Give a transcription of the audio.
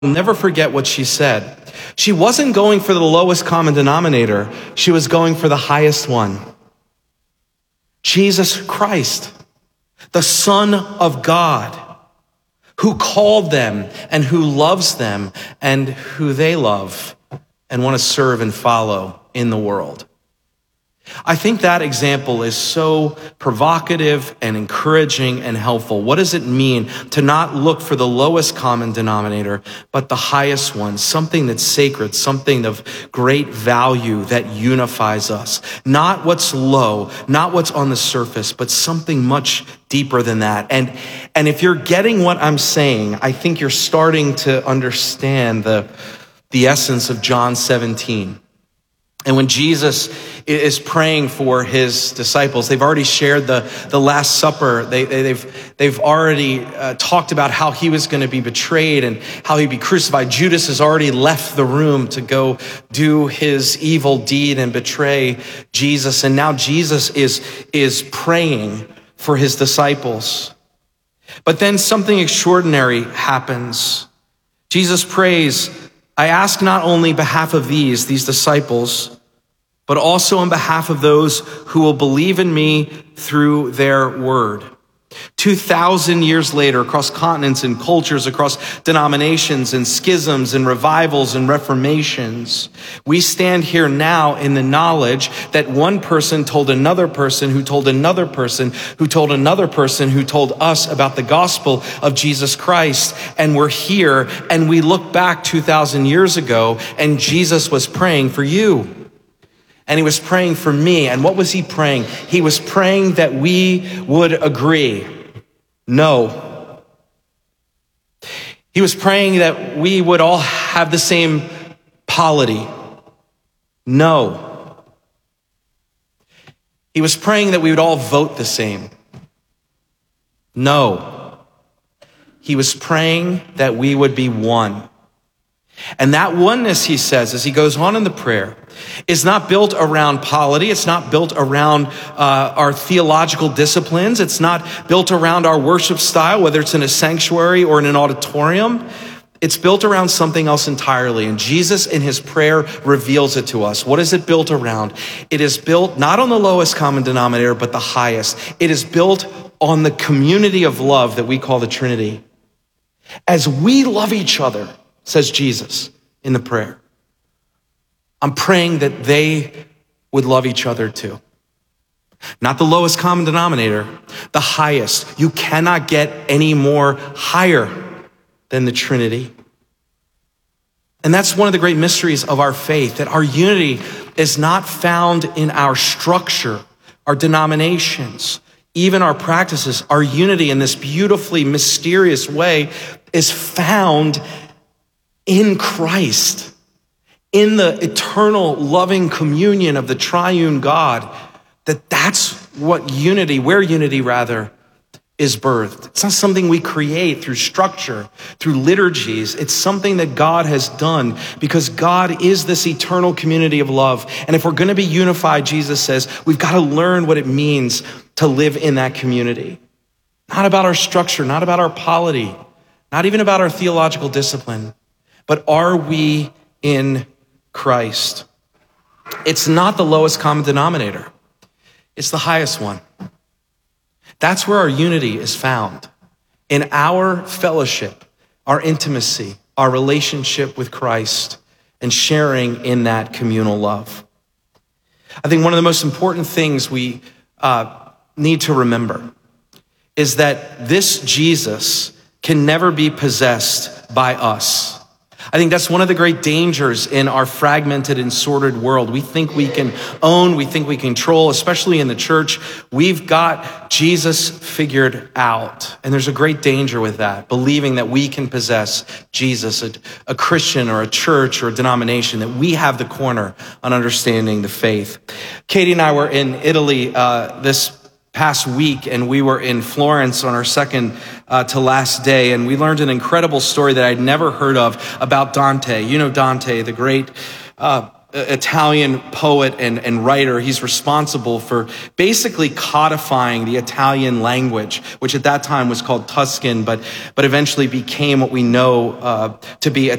never forget what she said. She wasn't going for the lowest common denominator. She was going for the highest one. Jesus Christ, the Son of God, who called them and who loves them and who they love and want to serve and follow in the world. I think that example is so provocative and encouraging and helpful. What does it mean to not look for the lowest common denominator, but the highest one, something that's sacred, something of great value that unifies us? Not what's low, not what's on the surface, but something much deeper than that. And if you're getting what I'm saying, I think you're starting to understand the essence of John 17. And when Jesus is praying for his disciples, they've already shared the Last Supper. They've already talked about how he was going to be betrayed and how he'd be crucified. Judas has already left the room to go do his evil deed and betray Jesus. And now Jesus is praying for his disciples. But then something extraordinary happens. Jesus prays, I ask not only behalf of these disciples, but also on behalf of those who will believe in me through their word. 2,000 years later, across continents and cultures, across denominations and schisms and revivals and reformations, we stand here now in the knowledge that one person told another person who told another person who told another person who told us about the gospel of Jesus Christ. And we're here and we look back 2,000 years ago and Jesus was praying for you. And he was praying for me. And what was he praying? He was praying that we would agree. No. He was praying that we would all have the same polity. No. He was praying that we would all vote the same. No. He was praying that we would be one. And that oneness, he says, as he goes on in the prayer, is not built around polity. It's not built around our theological disciplines. It's not built around our worship style, whether it's in a sanctuary or in an auditorium. It's built around something else entirely. And Jesus in his prayer reveals it to us. What is it built around? It is built not on the lowest common denominator, but the highest. It is built on the community of love that we call the Trinity. As we love each other, says Jesus in the prayer, I'm praying that they would love each other too. Not the lowest common denominator, the highest. You cannot get any more higher than the Trinity. And that's one of the great mysteries of our faith, that our unity is not found in our structure, our denominations, even our practices. Our unity in this beautifully mysterious way is found in Christ, in the eternal loving communion of the triune God. That's what unity, where unity rather, is birthed. It's not something we create through structure, through liturgies. It's something that God has done because God is this eternal community of love. And if we're going to be unified, Jesus says, we've got to learn what it means to live in that community. Not about our structure, not about our polity, not even about our theological discipline, but are we in Christ? It's not the lowest common denominator. It's the highest one. That's where our unity is found. In our fellowship, our intimacy, our relationship with Christ, and sharing in that communal love. I think one of the most important things we need to remember is that this Jesus can never be possessed by us. I think that's one of the great dangers in our fragmented and sordid world. We think we can own, we think we control, especially in the church. We've got Jesus figured out. And there's a great danger with that, believing that we can possess Jesus, a Christian or a church or a denomination, that we have the corner on understanding the faith. Katie and I were in Italy this past week, and we were in Florence on our second to last day, and we learned an incredible story that I'd never heard of about Dante. You know Dante, the great Italian poet and writer. He's responsible for basically codifying the Italian language, which at that time was called Tuscan, but eventually became what we know to be